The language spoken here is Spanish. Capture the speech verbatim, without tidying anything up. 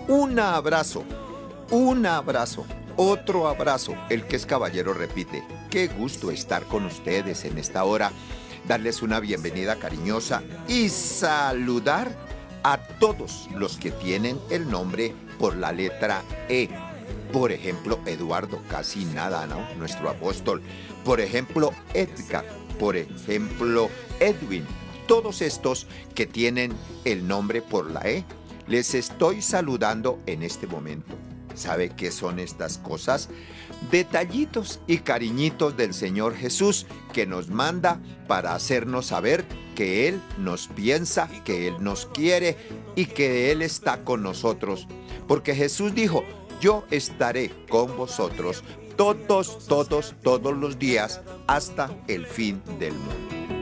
Un abrazo, un abrazo, otro abrazo. El que es caballero repite. Qué gusto estar con ustedes en esta hora, darles una bienvenida cariñosa y saludar a todos los que tienen el nombre por la letra E. Por ejemplo, Eduardo, casi nada, ¿no? Nuestro apóstol. Por ejemplo, Edgar. Por ejemplo, Edwin. Todos estos que tienen el nombre por la E, les estoy saludando en este momento. ¿Sabe qué son estas cosas? Detallitos y cariñitos del Señor Jesús que nos manda para hacernos saber que Él nos piensa, que Él nos quiere y que Él está con nosotros. Porque Jesús dijo, yo estaré con vosotros todos, todos, todos los días hasta el fin del mundo.